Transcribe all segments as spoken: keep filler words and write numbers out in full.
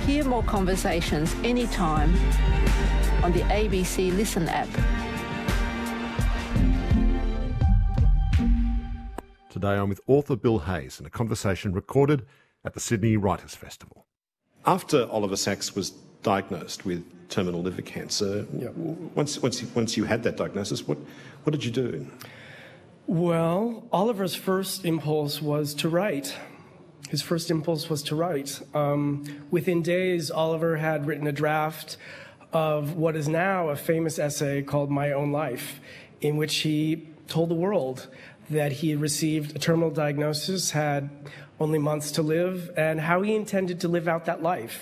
Hear more conversations anytime on the A B C Listen app. Today I'm with author Bill Hayes in a conversation recorded at the Sydney Writers' Festival. After Oliver Sacks was diagnosed with terminal liver cancer, yep. once, once, you, once you had that diagnosis, what, what did you do? Well, Oliver's first impulse was to write. His first impulse was to write. Um, within days, Oliver had written a draft of what is now a famous essay called My Own Life, in which he told the world that he had received a terminal diagnosis, had only months to live, and how he intended to live out that life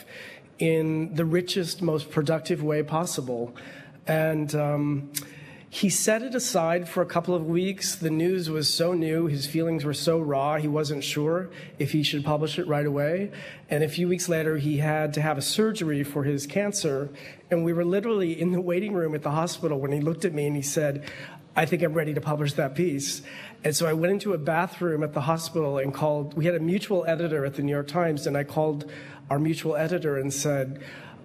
in the richest, most productive way possible. And um, he set it aside for a couple of weeks. The news was so new, his feelings were so raw, he wasn't sure if he should publish it right away. And a few weeks later, he had to have a surgery for his cancer. And we were literally in the waiting room at the hospital when he looked at me and he said, I think I'm ready to publish that piece. And so I went into a bathroom at the hospital and called, we had a mutual editor at the New York Times, and I called our mutual editor and said,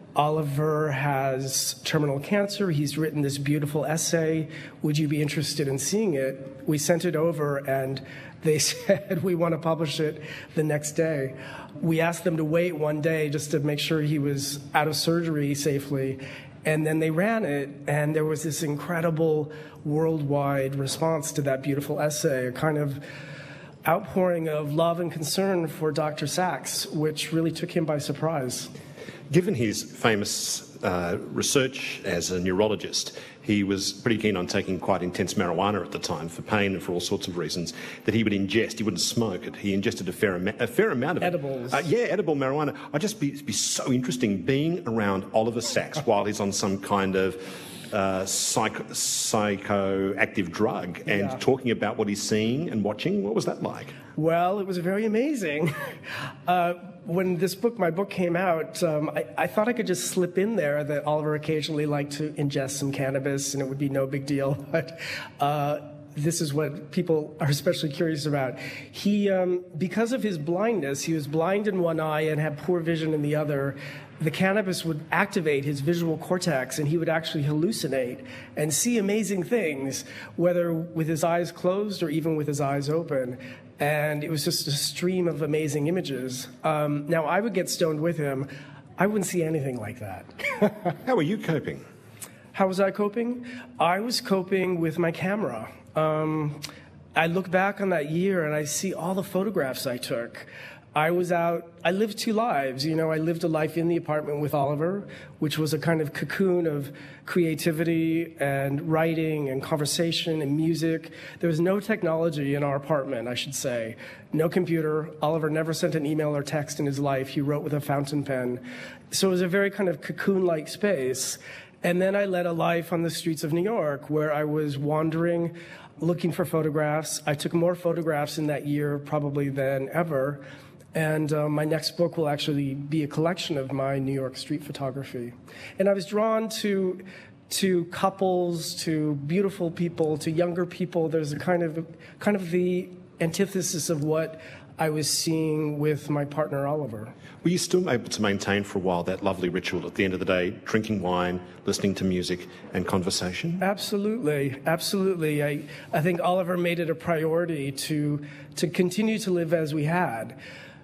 Oliver has terminal cancer. He's written this beautiful essay. Would you be interested in seeing it? We sent it over, and they said, we want to publish it the next day. We asked them to wait one day just to make sure he was out of surgery safely. And then they ran it, and there was this incredible worldwide response to that beautiful essay, a kind of outpouring of love and concern for Doctor Sacks, which really took him by surprise. Given his famous uh, research as a neurologist, he was pretty keen on taking quite intense marijuana at the time for pain and for all sorts of reasons that he would ingest. He wouldn't smoke it. He ingested a fair, ama- a fair amount of Edibles. it. Uh, yeah, edible marijuana. I'd just be, be so interesting being around Oliver Sacks while he's on some kind of uh, psycho, psychoactive drug and Yeah. talking about what he's seeing and watching. What was that like? Well, it was very amazing. uh, when this book, my book came out, um, I, I thought I could just slip in there that Oliver occasionally liked to ingest some cannabis and it would be no big deal. But uh, this is what people are especially curious about. He, um, because of his blindness, he was blind in one eye and had poor vision in the other. The cannabis would activate his visual cortex, and he would actually hallucinate and see amazing things, whether with his eyes closed or even with his eyes open. And it was just a stream of amazing images. Um, now, I would get stoned with him. I wouldn't see anything like that. How were you coping? How was I coping? I was coping with my camera. Um, I look back on that year and I see all the photographs I took. I was out, I lived two lives. You know, I lived a life in the apartment with Oliver, which was a kind of cocoon of creativity and writing and conversation and music. There was no technology in our apartment, I should say. No computer. Oliver never sent an email or text in his life. He wrote with a fountain pen. So it was a very kind of cocoon-like space. And then I led a life on the streets of New York where I was wandering, looking for photographs. I took more photographs in that year probably than ever. And uh, my next book will actually be a collection of my New York street photography. And I was drawn to to couples, to beautiful people, to younger people. There's a kind of kind of the antithesis of what I was seeing with my partner Oliver. Were you still able to maintain for a while that lovely ritual at the end of the day, drinking wine, listening to music and conversation? Absolutely, absolutely. I, I think Oliver made it a priority to to continue to live as we had.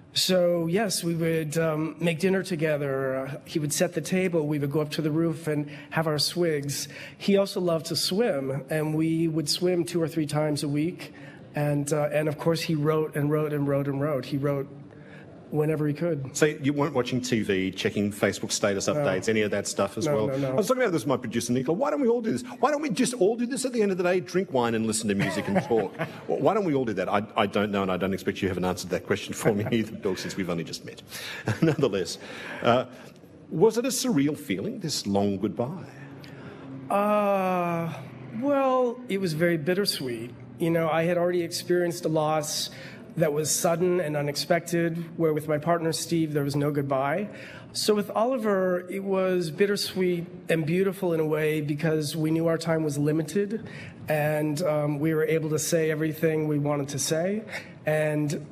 So, yes, we would um, make dinner together. Uh, he would set the table. We would go up to the roof and have our swigs. He also loved to swim, and we would swim two or three times a week. And, uh, and of course, he wrote and wrote and wrote and wrote. He wrote whenever he could. So you weren't watching T V, checking Facebook status updates, no. any of that stuff as no, well? No, no. I was talking about this with my producer, Nicola. Why don't we all do this? Why don't we just all do this at the end of the day? Drink wine and listen to music and talk. Well, why don't we all do that? I, I don't know, and I don't expect you haven't answered that question for me either, Bill, since we've only just met. Nonetheless, uh, was it a surreal feeling, this long goodbye? Uh, well, it was very bittersweet. You know, I had already experienced a loss that was sudden and unexpected, where with my partner Steve there was no goodbye. So with Oliver, it was bittersweet and beautiful in a way because we knew our time was limited, and um, we were able to say everything we wanted to say. And